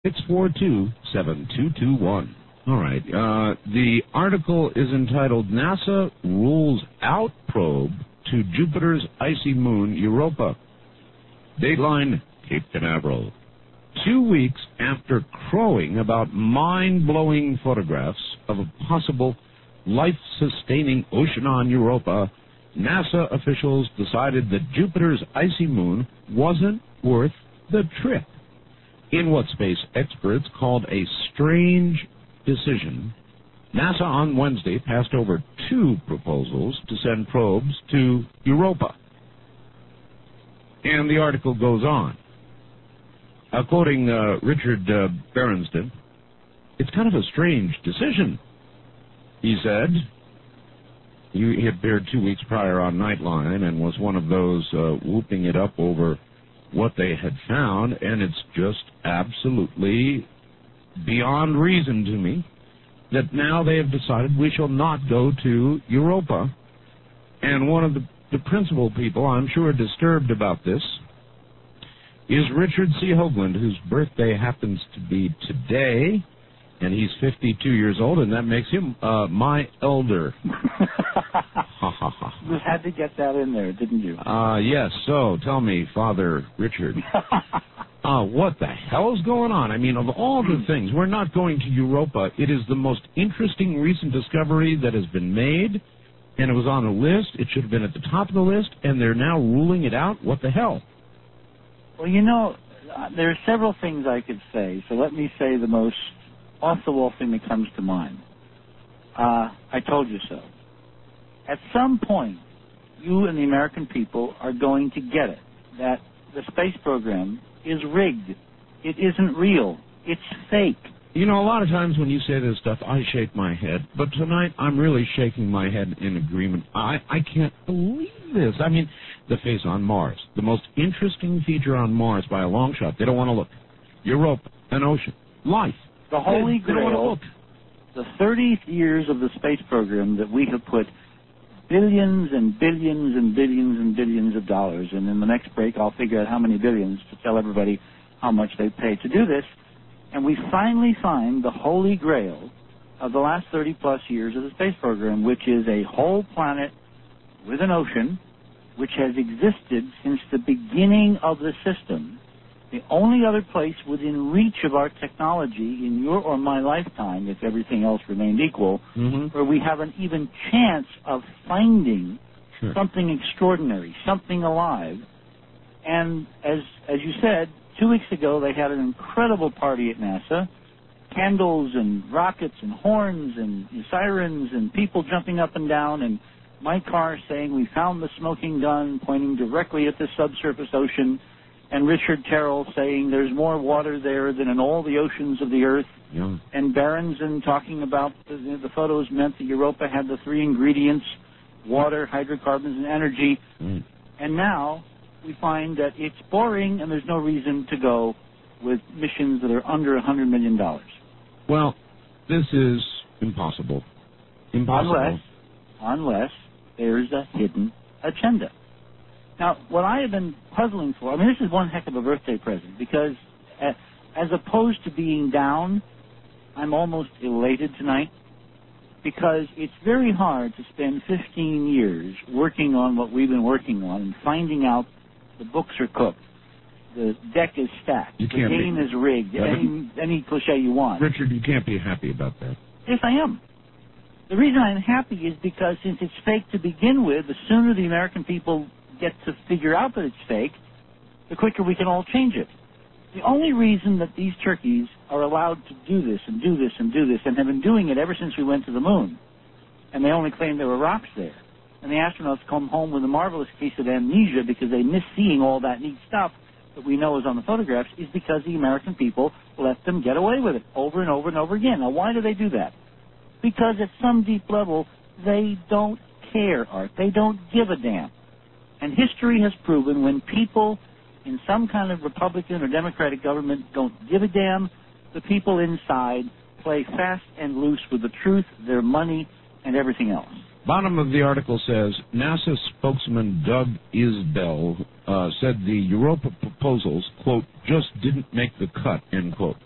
642-7221. All right. The article is entitled, NASA Rules Out Probe to Jupiter's Icy Moon, Europa. Dateline, Cape Canaveral. 2 weeks after crowing about mind-blowing photographs of a possible life-sustaining ocean on Europa, NASA officials decided that Jupiter's icy moon wasn't worth the trip. In what space experts called a strange decision, NASA on Wednesday passed over 2 proposals to send probes to Europa. And the article goes on. Quoting Richard Berenstain, it's kind of a strange decision, he said. He appeared 2 weeks prior on Nightline and was one of those whooping it up over what they had found, and it's just absolutely beyond reason to me that now they have decided we shall not go to Europa. And one of the principal people, I'm sure, disturbed about this is Richard C. Hoagland, whose birthday happens to be today, and he's 52 years old, and that makes him my elder. You had to get that in there, didn't you? Yes. So, tell me, Father Richard, what the hell is going on? I mean, of all the things, we're not going to Europa. It is the most interesting recent discovery that has been made, and it was on the list. It should have been at the top of the list, and they're now ruling it out. What the hell? Well, there are several things I could say, so let me say the most off-the-wall thing that comes to mind. I told you so. At some point, you and the American people are going to get it, that the space program is rigged. It isn't real. It's fake. You know, a lot of times when you say this stuff, I shake my head. But tonight, I'm really shaking my head in agreement. I can't believe this. I mean, the face on Mars, the most interesting feature on Mars by a long shot. They don't want to look. Europa, an ocean, life. The Holy Grail. They don't want to look. The 30 years of the space program that we have put billions and billions and billions and billions of dollars, and in the next break I'll figure out how many billions to tell everybody how much they paid to do this, and we finally find the Holy Grail of the last 30-plus years of the space program, which is a whole planet with an ocean, which has existed since the beginning of the system. The only other place within reach of our technology in your or my lifetime, if everything else remained equal, where we have an even chance of finding something extraordinary, something alive. And as you said, 2 weeks ago they had an incredible party at NASA, candles and rockets and horns and sirens and people jumping up and down, and Mike Carr saying we found the smoking gun pointing directly at the subsurface ocean, and Richard Terrell saying there's more water there than in all the oceans of the earth, and Berenstain talking about the photos meant that Europa had the 3 ingredients, water, hydrocarbons, and energy. And now we find that it's boring and there's no reason to go with missions that are under $100 million. Well, this is impossible. Impossible. Unless there's a hidden agenda. Now, what I have been puzzling for, I mean, this is one heck of a birthday present, because as opposed to being down, I'm almost elated tonight, because it's very hard to spend 15 years working on what we've been working on and finding out the books are cooked, the deck is stacked, the game is rigged, any cliche you want. Richard, you can't be happy about that. Yes, I am. The reason I'm happy is because since it's fake to begin with, the sooner the American people get to figure out that it's fake, the quicker we can all change it. The only reason that these turkeys are allowed to do this and do this and do this, and have been doing it ever since we went to the moon, and they only claim there were rocks there, and the astronauts come home with a marvelous case of amnesia because they miss seeing all that neat stuff that we know is on the photographs, is because the American people let them get away with it over and over and over again. Now, why do they do that? Because at some deep level, they don't care, Art. They don't give a damn. And history has proven when people in some kind of Republican or Democratic government don't give a damn, the people inside play fast and loose with the truth, their money, and everything else. Bottom of the article says, NASA spokesman Doug Isbell said the Europa proposals, quote, just didn't make the cut, end quote.